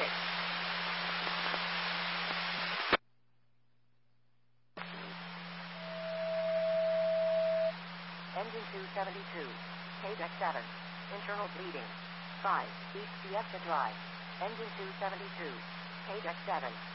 Engine 272. K-Deck 7. Internal bleeding. 5. East Siesta Drive. Engine 272. K-Deck 7.